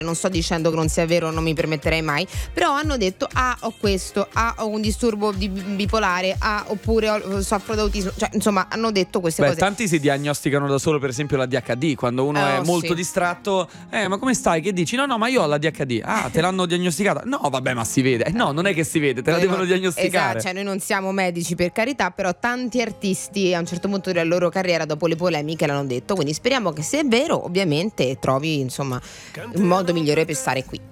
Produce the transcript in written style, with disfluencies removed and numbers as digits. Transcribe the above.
non sto dicendo che non sia vero, non mi permetterei mai, però hanno detto ho questo, ho un disturbo bipolare, oppure soffro d'autismo, cioè insomma hanno detto queste cose. Tanti si diagnosticano da solo, per esempio l'ADHD, quando uno è molto sì. distratto, ma come stai? Che dici? No, ma io ho l'ADHD. Te l'hanno diagnosticata? No, vabbè, ma si vede. No, non è che si vede, te la devono diagnosticare. Esatto, cioè noi non siamo medici, per carità, però tanti artisti a un certo punto della loro carriera, dopo le polemiche, l'hanno detto, quindi speriamo che, se è vero, ovviamente trovi insomma un modo migliore per stare qui.